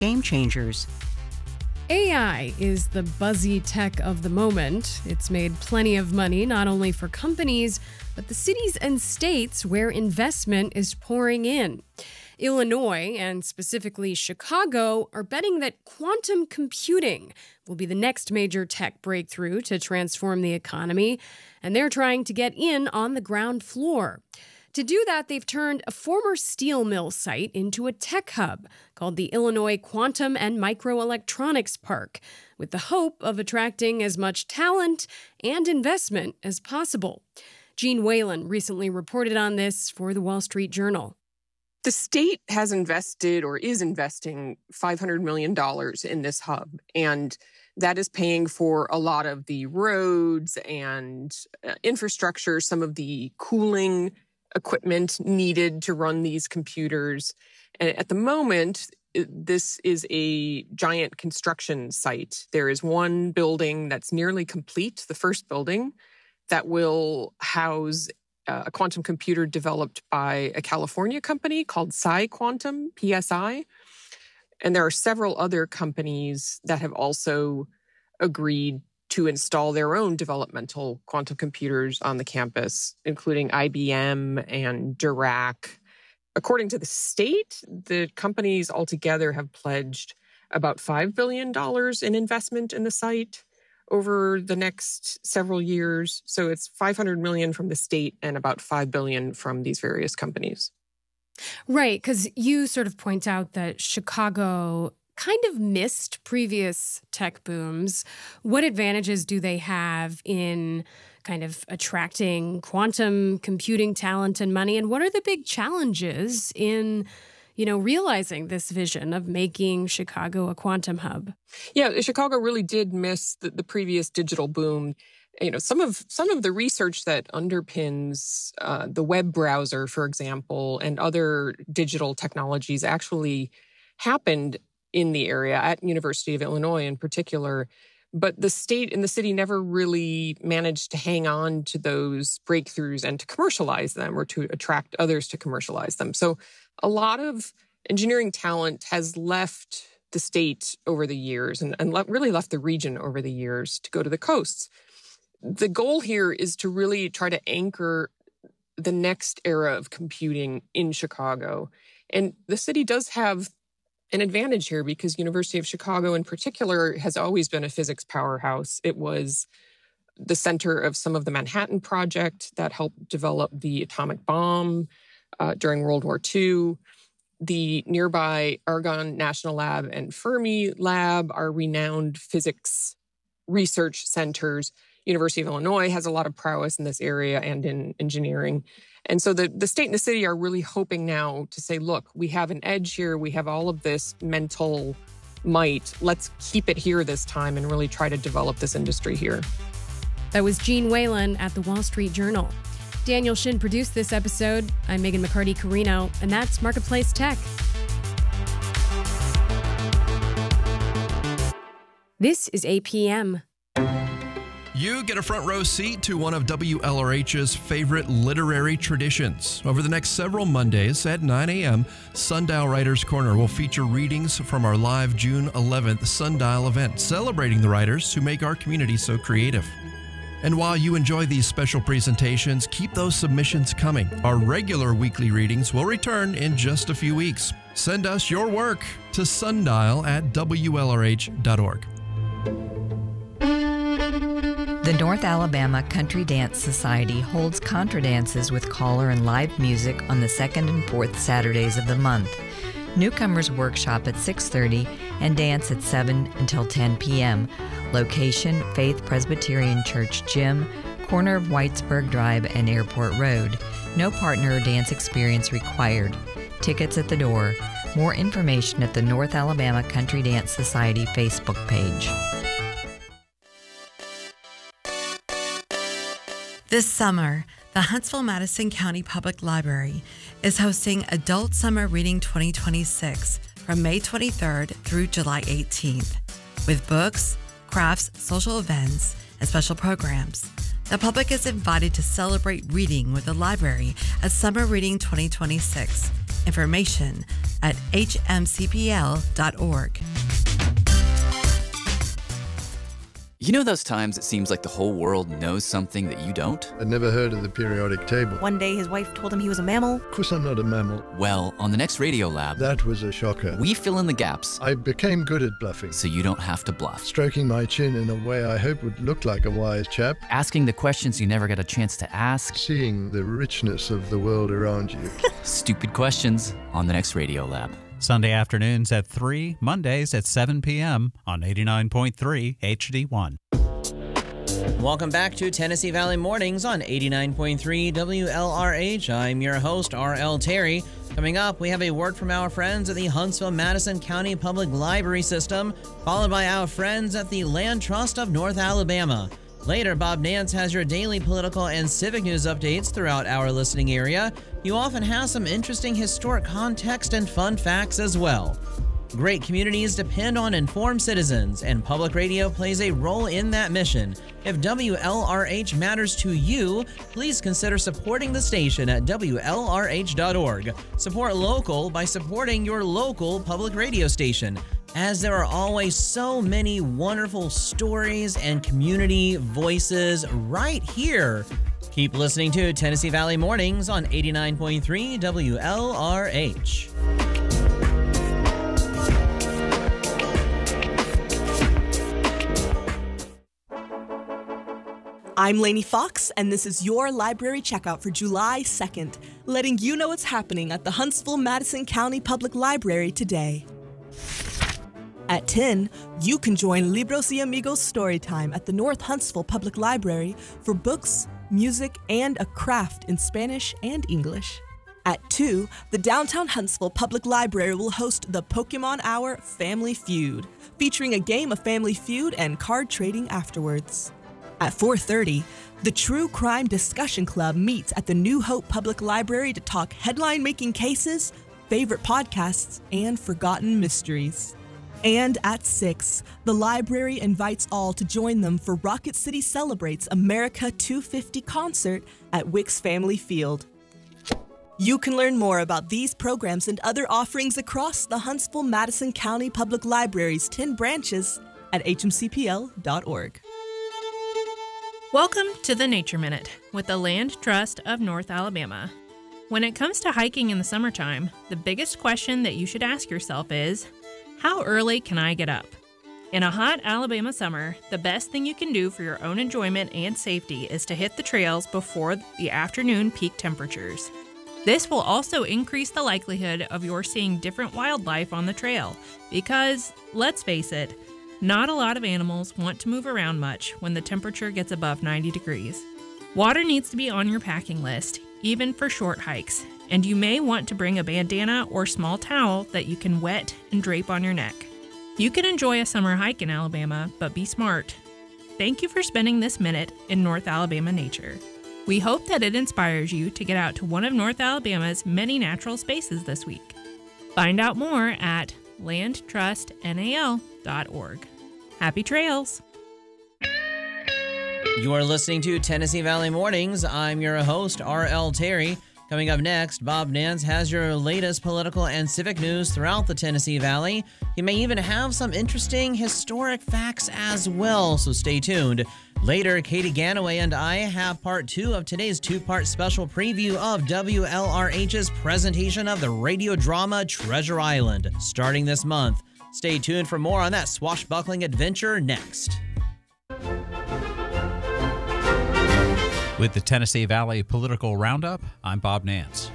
Game changers. AI is the buzzy tech of the moment. It's made plenty of money, not only for companies, but the cities and states where investment is pouring in. Illinois, and specifically Chicago, are betting that quantum computing will be the next major tech breakthrough to transform the economy, and they're trying to get in on the ground floor. To do that, they've turned a former steel mill site into a tech hub called the Illinois Quantum and Microelectronics Park, with the hope of attracting as much talent and investment as possible. Gene Whalen recently reported on this for the Wall Street Journal. The state has invested or is investing $500 million in this hub, and that is paying for a lot of the roads and infrastructure, some of the cooling equipment needed to run these computers. And at the moment, this is a giant construction site. There is one building that's nearly complete, the first building, that will house a quantum computer developed by a California company called PsiQuantum, PSI. And there are several other companies that have also agreed to install their own developmental quantum computers on the campus, including IBM and Dirac. According to the state, the companies altogether have pledged about $5 billion in investment in the site over the next several years. So it's $500 million from the state and about $5 billion from these various companies. Right, because you sort of point out that Chicago kind of missed previous tech booms. What advantages do they have in kind of attracting quantum computing talent and money? And what are the big challenges in, realizing this vision of making Chicago a quantum hub? Yeah, Chicago really did miss the previous digital boom. Some of the research that underpins the web browser, for example, and other digital technologies actually happened in the area at University of Illinois in particular. But the state and the city never really managed to hang on to those breakthroughs and to commercialize them or to attract others to commercialize them. So a lot of engineering talent has left the state over the years and really left the region over the years to go to the coasts. The goal here is to really try to anchor the next era of computing in Chicago. And the city does have an advantage here because University of Chicago in particular has always been a physics powerhouse. It was the center of some of the Manhattan Project that helped develop the atomic bomb during World War II. The nearby Argonne National Lab and Fermi Lab are renowned physics research centers. University of Illinois has a lot of prowess in this area and in engineering. And so the state and the city are really hoping now to say, look, we have an edge here. We have all of this mental might. Let's keep it here this time and really try to develop this industry here. That was Gene Whalen at the Wall Street Journal. Daniel Shin produced this episode. I'm Megan McCarty-Carino, and that's Marketplace Tech. This is APM. You get a front row seat to one of WLRH's favorite literary traditions. Over the next several Mondays at 9 a.m., Sundial Writers Corner will feature readings from our live June 11th Sundial event, celebrating the writers who make our community so creative. And while you enjoy these special presentations, keep those submissions coming. Our regular weekly readings will return in just a few weeks. Send us your work to sundial@WLRH.org. The North Alabama Country Dance Society holds contra dances with caller and live music on the second and fourth Saturdays of the month. Newcomers workshop at 6:30 and dance at 7 until 10 p.m. Location, Faith Presbyterian Church Gym, corner of Whitesburg Drive and Airport Road. No partner or dance experience required. Tickets at the door. More information at the North Alabama Country Dance Society Facebook page. This summer, the Huntsville-Madison County Public Library is hosting Adult Summer Reading 2026 from May 23rd through July 18th. With books, crafts, social events, and special programs, the public is invited to celebrate reading with the library at Summer Reading 2026. Information at hmcpl.org. You know those times it seems like the whole world knows something that you don't? I'd never heard of the periodic table. One day his wife told him he was a mammal. Of course I'm not a mammal. Well, on the next Radio Lab, That was a shocker. we fill in the gaps I became good at bluffing, so you don't have to bluff. stroking my chin in a way I hope would look like a wise chap, Asking the questions you never got a chance to ask. seeing the richness of the world around you. Stupid questions on the next Radio Lab. Sunday afternoons at 3, Mondays at 7 p.m. on 89.3 HD1. Welcome back to Tennessee Valley Mornings on 89.3 WLRH. I'm your host, R.L. Terry. Coming up, we have a word from our friends at the Huntsville-Madison County Public Library System, followed by our friends at the Land Trust of North Alabama. Later, Bob Nance has your daily political and civic news updates throughout our listening area. You often have some interesting historic context and fun facts as well. Great communities depend on informed citizens, and public radio plays a role in that mission. If WLRH matters to you, please consider supporting the station at WLRH.org. Support local by supporting your local public radio station, as there are always so many wonderful stories and community voices right here. Keep listening to Tennessee Valley Mornings on 89.3 WLRH. I'm Lainey Fox, and this is your library checkout for July 2nd, letting you know what's happening at the Huntsville-Madison County Public Library today. At 10, you can join Libros y Amigos Storytime at the North Huntsville Public Library for books, music, and a craft in Spanish and English. At 2, the Downtown Huntsville Public Library will host the Pokemon Hour Family Feud, featuring a game of Family Feud and card trading afterwards. At 4:30, the True Crime Discussion Club meets at the New Hope Public Library to talk headline-making cases, favorite podcasts, and forgotten mysteries. And at 6, the library invites all to join them for Rocket City Celebrates America 250 concert at Wicks Family Field. You can learn more about these programs and other offerings across the Huntsville-Madison County Public Library's 10 branches at hmcpl.org. Welcome to the Nature Minute with the Land Trust of North Alabama. When it comes to hiking in the summertime, the biggest question that you should ask yourself is, how early can I get up? In a hot Alabama summer, the best thing you can do for your own enjoyment and safety is to hit the trails before the afternoon peak temperatures. This will also increase the likelihood of your seeing different wildlife on the trail because, let's face it, not a lot of animals want to move around much when the temperature gets above 90 degrees. Water needs to be on your packing list, even for short hikes, and you may want to bring a bandana or small towel that you can wet and drape on your neck. You can enjoy a summer hike in Alabama, but be smart. Thank you for spending this minute in North Alabama nature. We hope that it inspires you to get out to one of North Alabama's many natural spaces this week. Find out more at landtrustnal.org. Happy trails! You are listening to Tennessee Valley Mornings. I'm your host, R.L. Terry. Coming up next, Bob Nance has your latest political and civic news throughout the Tennessee Valley. He may even have some interesting historic facts as well, so stay tuned. Later, Katie Ganaway and I have part 2 of today's 2-part special preview of WLRH's presentation of the radio drama Treasure Island, starting this month. Stay tuned for more on that swashbuckling adventure next. With the Tennessee Valley Political Roundup, I'm Bob Nance.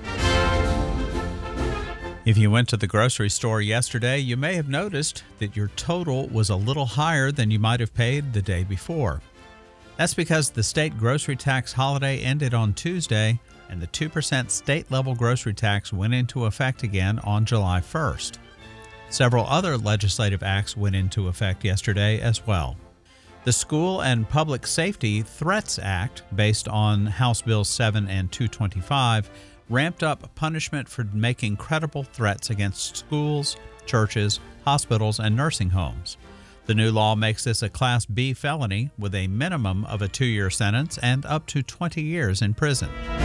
If you went to the grocery store yesterday, you may have noticed that your total was a little higher than you might have paid the day before. That's because the state grocery tax holiday ended on Tuesday, and the 2% state-level grocery tax went into effect again on July 1st. Several other legislative acts went into effect yesterday as well. The School and Public Safety Threats Act, based on House Bills 7 and 225, ramped up punishment for making credible threats against schools, churches, hospitals, and nursing homes. The new law makes this a Class B felony with a minimum of a 2-year sentence and up to 20 years in prison.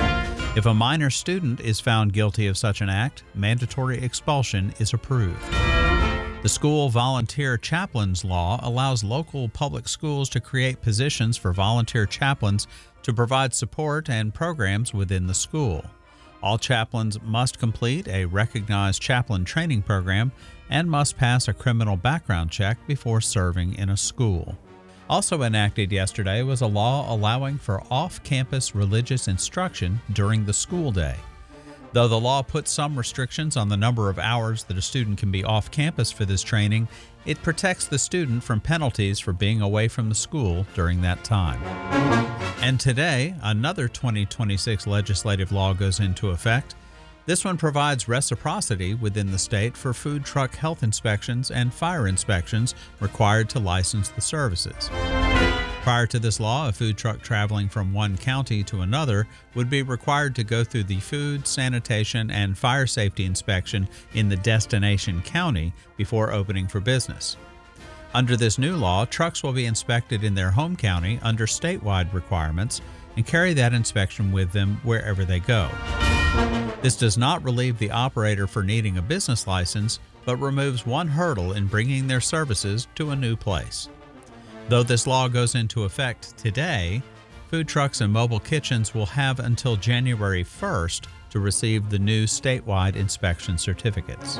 If a minor student is found guilty of such an act, mandatory expulsion is approved. The School Volunteer Chaplains Law allows local public schools to create positions for volunteer chaplains to provide support and programs within the school. All chaplains must complete a recognized chaplain training program and must pass a criminal background check before serving in a school. Also enacted yesterday was a law allowing for off-campus religious instruction during the school day. Though the law puts some restrictions on the number of hours that a student can be off campus for this training, it protects the student from penalties for being away from the school during that time. And today, another 2026 legislative law goes into effect. This one provides reciprocity within the state for food truck health inspections and fire inspections required to license the services. Prior to this law, a food truck traveling from one county to another would be required to go through the food, sanitation, and fire safety inspection in the destination county before opening for business. Under this new law, trucks will be inspected in their home county under statewide requirements and carry that inspection with them wherever they go. This does not relieve the operator for needing a business license, but removes one hurdle in bringing their services to a new place. Though this law goes into effect today, food trucks and mobile kitchens will have until January 1st to receive the new statewide inspection certificates.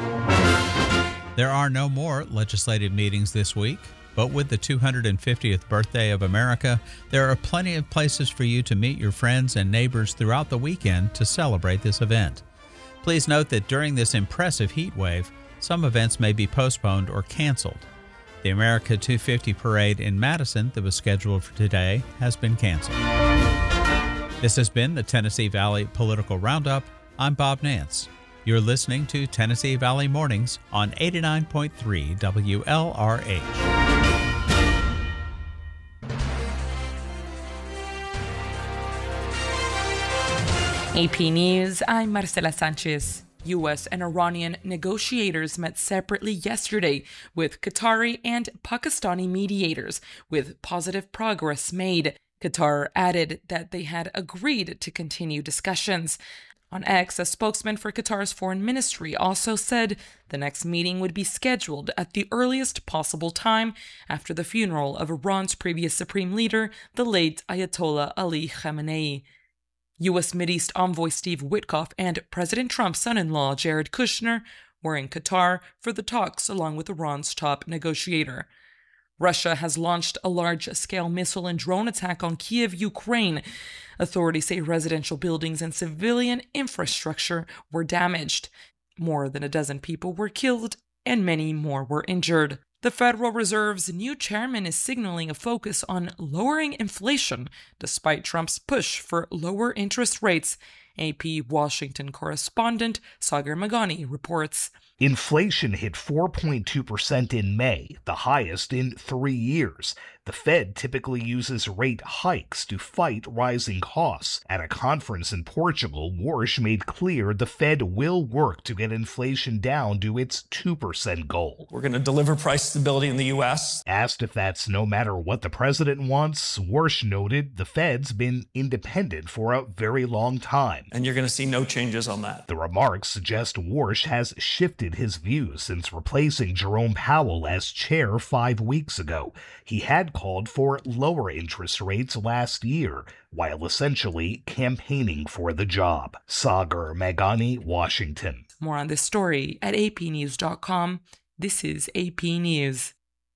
There are no more legislative meetings this week, but with the 250th birthday of America, there are plenty of places for you to meet your friends and neighbors throughout the weekend to celebrate this event. Please note that during this impressive heat wave, some events may be postponed or canceled. The America 250 parade in Madison that was scheduled for today has been canceled. This has been the Tennessee Valley Political Roundup. I'm Bob Nance. You're listening to Tennessee Valley Mornings on 89.3 WLRH. AP News, I'm Marcela Sanchez. U.S. and Iranian negotiators met separately yesterday with Qatari and Pakistani mediators, with positive progress made. Qatar added that they had agreed to continue discussions. On X, a spokesman for Qatar's foreign ministry also said the next meeting would be scheduled at the earliest possible time after the funeral of Iran's previous supreme leader, the late Ayatollah Ali Khamenei. U.S. Mideast envoy Steve Witkoff and President Trump's son-in-law Jared Kushner were in Qatar for the talks along with Iran's top negotiator. Russia has launched a large-scale missile and drone attack on Kyiv, Ukraine. Authorities say residential buildings and civilian infrastructure were damaged. More than a dozen people were killed and many more were injured. The Federal Reserve's new chairman is signaling a focus on lowering inflation, despite Trump's push for lower interest rates. AP Washington correspondent Sagar Meghani reports. Inflation hit 4.2% in May, the highest in 3 years. The Fed typically uses rate hikes to fight rising costs. At a conference in Portugal, Warsh made clear the Fed will work to get inflation down to its 2% goal. We're going to deliver price stability in the U.S. Asked if that's no matter what the president wants, Warsh noted the Fed's been independent for a very long time. And you're going to see no changes on that. The remarks suggest Warsh has shifted his views since replacing Jerome Powell as chair 5 weeks ago. He had called for lower interest rates last year, while essentially campaigning for the job. Sagar Meghani, Washington. More on this story at apnews.com. This is AP News.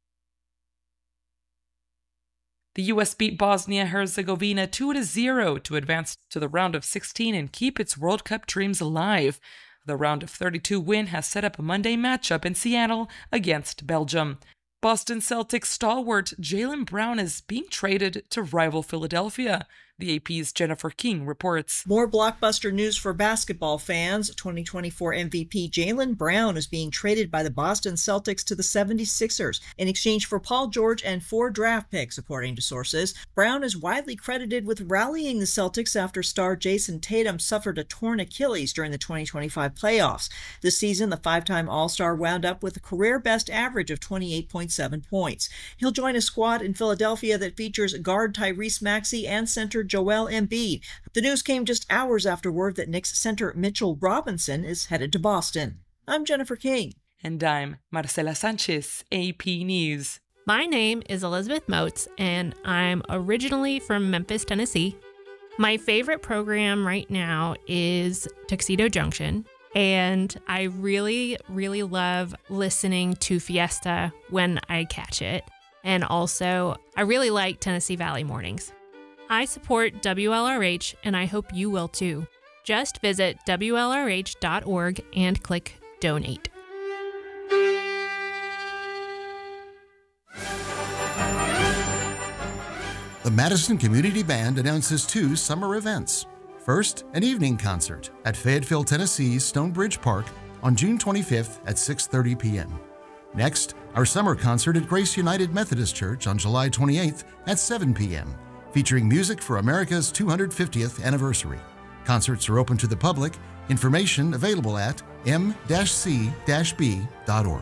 The U.S. beat Bosnia-Herzegovina 2-0 to advance to the round of 16 and keep its World Cup dreams alive. The round of 32 win has set up a Monday matchup in Seattle against Belgium. Boston Celtics stalwart Jaylen Brown is being traded to rival Philadelphia. The AP's Jennifer King reports. More blockbuster news for basketball fans. 2024 MVP Jaylen Brown is being traded by the Boston Celtics to the 76ers in exchange for Paul George and 4 draft picks, according to sources. Brown is widely credited with rallying the Celtics after star Jason Tatum suffered a torn Achilles during the 2025 playoffs. This season, the 5-time All-Star wound up with a career-best average of 28.7 points. He'll join a squad in Philadelphia that features guard Tyrese Maxey and center Joel Embiid. The news came just hours after word that Knicks center Mitchell Robinson is headed to Boston. I'm Jennifer King. And I'm Marcela Sanchez, AP News. My name is Elizabeth Moats, and I'm originally from Memphis, Tennessee. My favorite program right now is Tuxedo Junction, and I really, really love listening to Fiesta when I catch it. And also, I really like Tennessee Valley Mornings. I support WLRH, and I hope you will too. Just visit WLRH.org and click Donate. The Madison Community Band announces 2 summer events. First, an evening concert at Fayetteville, Tennessee's Stonebridge Park on June 25th at 6:30 p.m. Next, our summer concert at Grace United Methodist Church on July 28th at 7 p.m., featuring music for America's 250th anniversary. Concerts are open to the public. Information available at m-c-b.org.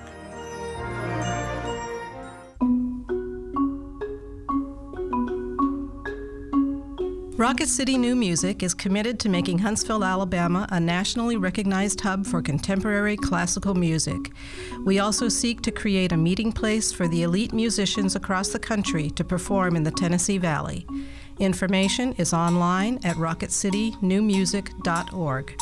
Rocket City New Music is committed to making Huntsville, Alabama a nationally recognized hub for contemporary classical music. We also seek to create a meeting place for the elite musicians across the country to perform in the Tennessee Valley. Information is online at rocketcitynewmusic.org.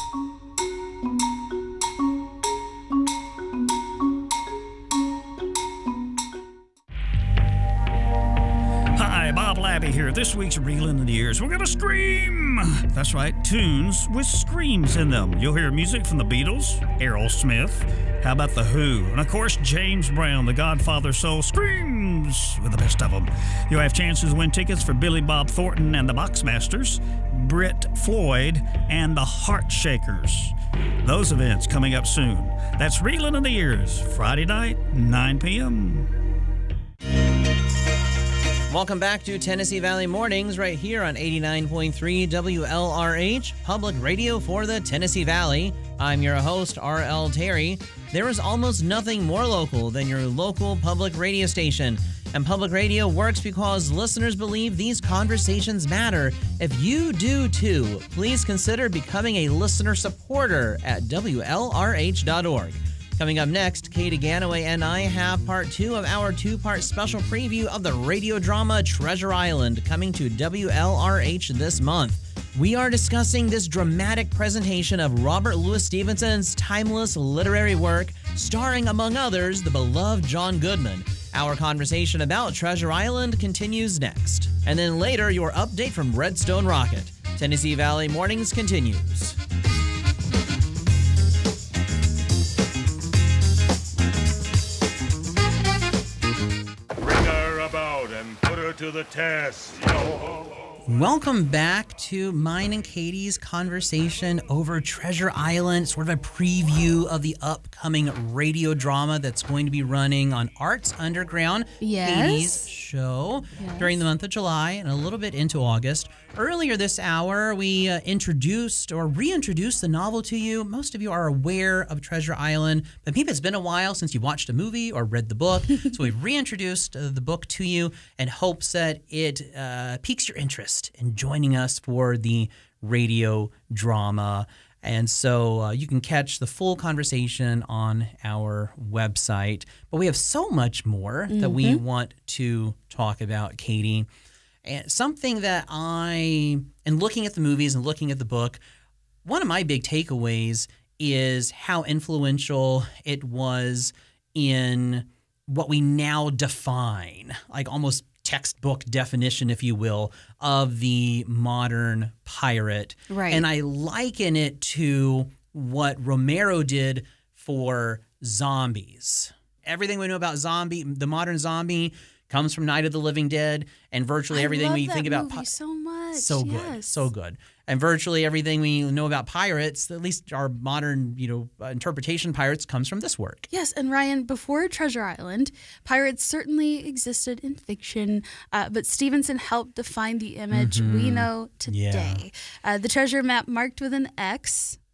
Hi, Bob Labby here. This week's Reelin' in the Ears, we're gonna scream! That's right, tunes with screams in them. You'll hear music from the Beatles, Aerosmith, how about The Who, and of course James Brown, the Godfather Soul screams with the best of them. You'll have chances to win tickets for Billy Bob Thornton and the Boxmasters, Britt Floyd, and the Heartshakers. Those events coming up soon. That's Reelin' in the Ears, Friday night, 9 p.m. Welcome back to Tennessee Valley Mornings right here on 89.3 WLRH, public radio for the Tennessee Valley. I'm your host, R.L. Terry. There is almost nothing more local than your local public radio station. And public radio works because listeners believe these conversations matter. If you do too, please consider becoming a listener supporter at WLRH.org. Coming up next, Katie Ganaway and I have part 2 of our 2-part special preview of the radio drama Treasure Island coming to WLRH this month. We are discussing this dramatic presentation of Robert Louis Stevenson's timeless literary work, starring, among others, the beloved John Goodman. Our conversation about Treasure Island continues next. And then later, your update from Redstone Rocket. Tennessee Valley Mornings continues. To the test. Welcome back to mine and Katie's conversation over Treasure Island, sort of a preview of the upcoming radio drama that's going to be running on Arts Underground, Katie's show during the month of July and a little bit into August. Earlier this hour, we introduced or reintroduced the novel to you. Most of you are aware of Treasure Island, but maybe it's been a while since you watched a movie or read the book. So we've reintroduced the book to you in hopes that it piques your interest in joining us for the radio drama. And so you can catch the full conversation on our website. But we have so much more that we want to talk about, Katie. And something that and looking at the movies and looking at the book, one of my big takeaways is how influential it was in what we now define, like almost textbook definition, if you will, of the modern pirate. Right. And I liken it to what Romero did for zombies. Everything we know about the modern zombie comes from Night of the Living Dead, and virtually everything we think about so much. So good, so good. And virtually everything we know about pirates, at least our modern, interpretation pirates, comes from this work. Yes, and Ryan, before Treasure Island, pirates certainly existed in fiction, but Stevenson helped define the image we know today. The treasure map marked with an X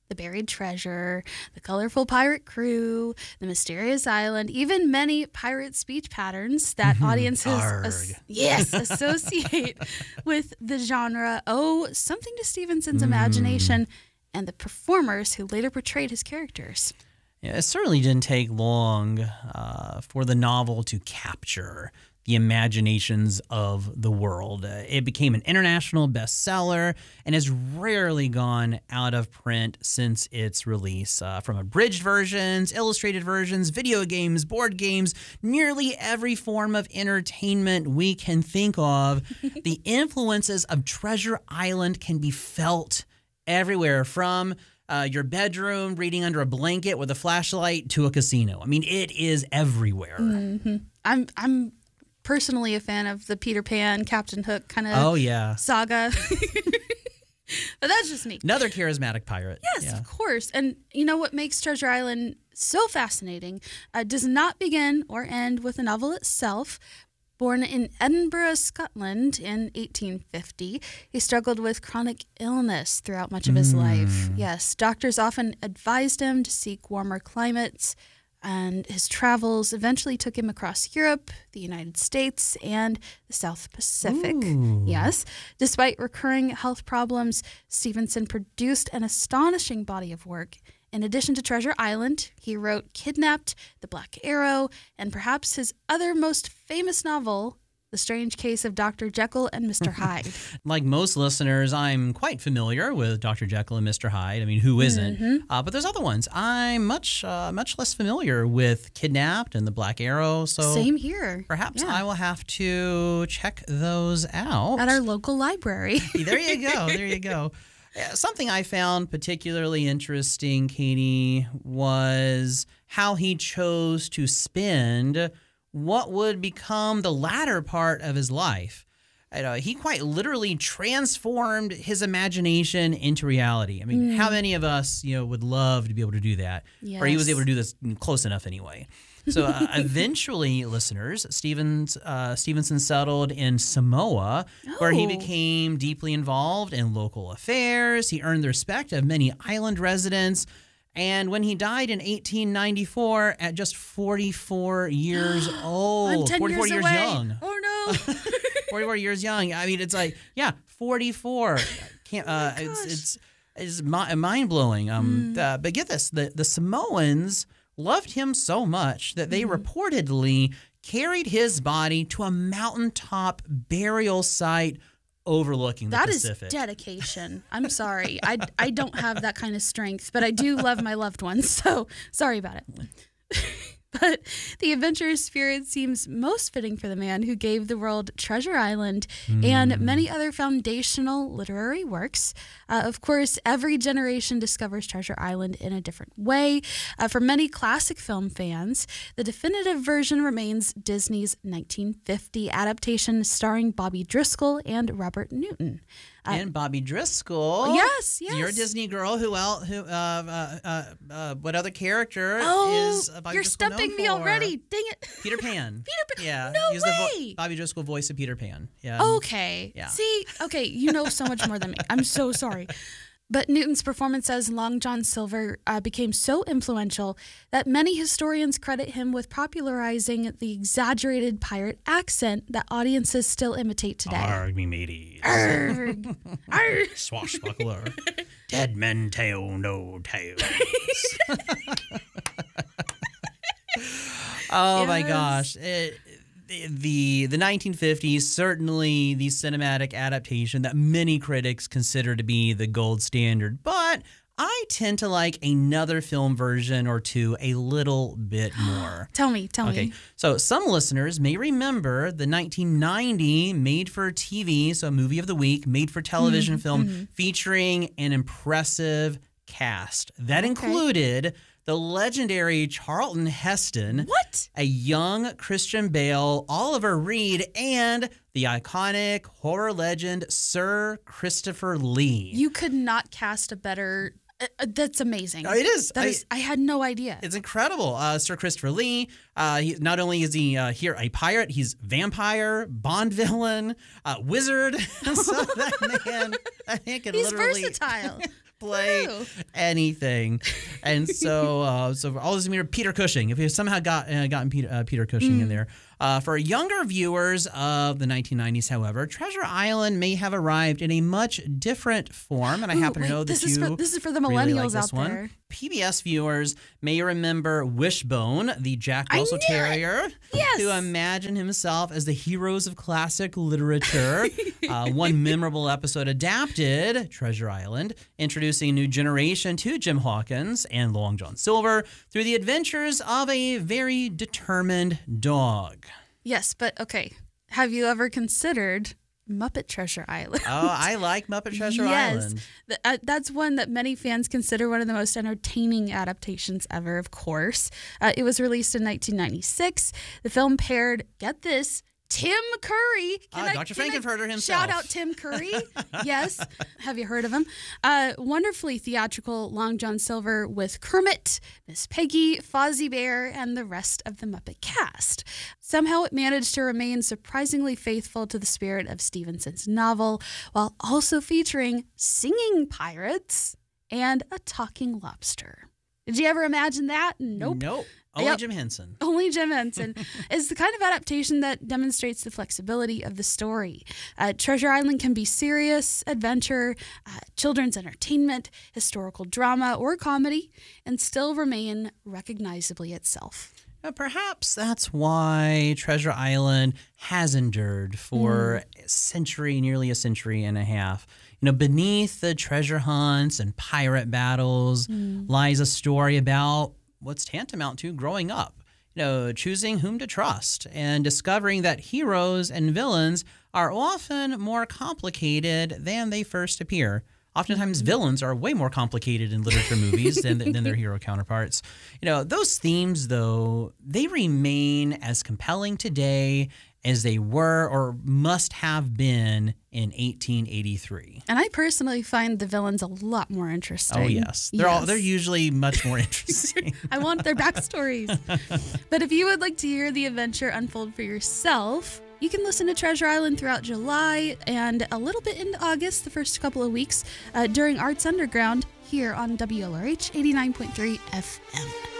the buried treasure, the colorful pirate crew, the mysterious island, even many pirate speech patterns that audiences associate with the genre owe something to Stevenson's imagination and the performers who later portrayed his characters. Yeah, it certainly didn't take long for the novel to capture the imaginations of the world. It became an international bestseller and has rarely gone out of print since its release. From abridged versions, illustrated versions, video games, board games, nearly every form of entertainment we can think of, the influences of Treasure Island can be felt everywhere, from your bedroom, reading under a blanket with a flashlight, to a casino. I mean, it is everywhere. I'm personally a fan of the Peter Pan, Captain Hook kind of saga. But that's just me. Another charismatic pirate. Yes, of course. And you know what makes Treasure Island so fascinating does not begin or end with the novel itself. Born in Edinburgh, Scotland in 1850, he struggled with chronic illness throughout much of his life. Yes, doctors often advised him to seek warmer climates, and his travels eventually took him across Europe, the United States, and the South Pacific. Yes, despite recurring health problems, Stevenson produced an astonishing body of work. In addition to Treasure Island, he wrote Kidnapped, The Black Arrow, and perhaps his other most famous novel, The Strange Case of Dr. Jekyll and Mr. Hyde. Like most listeners, I'm quite familiar with Dr. Jekyll and Mr. Hyde. I mean, who isn't? But there's other ones. I'm much less familiar with Kidnapped and The Black Arrow. So same here. Perhaps I will have to check those out at our local library. There you go. There you go. Something I found particularly interesting, Katie, was how he chose to spend what would become the latter part of his life. He quite literally transformed his imagination into reality. I mean, how many of us, would love to be able to do that? Yes. Or he was able to do this close enough anyway. So eventually, listeners, Stevenson settled in Samoa, where he became deeply involved in local affairs. He earned the respect of many island residents. And when he died in 1894 at just 44 years old. I'm 10 44 years away. Young. Oh, no. 44 years young. I mean, it's like, 44. It's mind-blowing. But get this, the Samoans loved him so much that they reportedly carried his body to a mountaintop burial site overlooking the Pacific. That is dedication. I'm sorry. I don't have that kind of strength, but I do love my loved ones, so sorry about it. But the adventurous spirit seems most fitting for the man who gave the world Treasure Island and many other foundational literary works. Of course, every generation discovers Treasure Island in a different way. For many classic film fans, the definitive version remains Disney's 1950 adaptation starring Bobby Driscoll and Robert Newton. And Bobby Driscoll. Yes. You're a Disney girl. Who else? What other character is Bobby you're Driscoll stumping known me for? already. Dang it. Peter Pan. Peter Pan. Yeah. No He's way. The Bobby Driscoll voice of Peter Pan. Yeah. Okay. Yeah. See? Okay, you know so much more than me. I'm so sorry. But Newton's performance as Long John Silver became so influential that many historians credit him with popularizing the exaggerated pirate accent that audiences still imitate today. Arg, me mateys. Arg. Arg. Swashbuckler. Dead men tell no tales. Oh my gosh. The 1950s, certainly the cinematic adaptation that many critics consider to be the gold standard, but I tend to like another film version or two a little bit more. Tell me. Okay, so some listeners may remember the 1990 made-for-TV, so movie of the week, made-for-television film featuring an impressive cast. That included the legendary Charlton Heston, a young Christian Bale, Oliver Reed, and the iconic horror legend Sir Christopher Lee. You could not cast a better... that's amazing. It is. I had no idea. It's incredible. Sir Christopher Lee, not only is he here a pirate, he's vampire, Bond villain, wizard. So that man can He's literally... versatile. play anything. And so all this is Peter Cushing. If you somehow gotten Peter Cushing in there. For younger viewers of the 1990s, however, Treasure Island may have arrived in a much different form, and I happen to know that this is for the millennials really like this out one. there. PBS viewers may remember Wishbone, the Jack Russell Terrier, who imagined himself as the heroes of classic literature. One memorable episode adapted Treasure Island, introducing a new generation to Jim Hawkins and Long John Silver through the adventures of a very determined dog. Yes, but okay. Have you ever considered Muppet Treasure Island? Oh, I like Muppet Treasure Island. Yes, that's one that many fans consider one of the most entertaining adaptations ever, of course. It was released in 1996. The film paired, get this, Tim Curry. Dr. Frankenfurter himself. Shout out Tim Curry. Yes. Have you heard of him? Wonderfully theatrical Long John Silver with Kermit, Miss Piggy, Fozzie Bear, and the rest of the Muppet cast. Somehow it managed to remain surprisingly faithful to the spirit of Stevenson's novel, while also featuring singing pirates and a talking lobster. Did you ever imagine that? Nope. Only Jim Henson. Only Jim Henson is the kind of adaptation that demonstrates the flexibility of the story. Treasure Island can be serious, adventure, children's entertainment, historical drama, or comedy, and still remain recognizably itself. Perhaps that's why Treasure Island has endured for a century, nearly a century and a half. Beneath the treasure hunts and pirate battles lies a story about what's tantamount to growing up, choosing whom to trust and discovering that heroes and villains are often more complicated than they first appear. Oftentimes, villains are way more complicated in literature movies than their hero counterparts. Those themes, though, they remain as compelling today as they were or must have been in 1883. And I personally find the villains a lot more interesting. Oh, yes. They're usually much more interesting. I want their backstories. But if you would like to hear the adventure unfold for yourself, you can listen to Treasure Island throughout July and a little bit into August, the first couple of weeks, during Arts Underground here on WLRH 89.3 FM.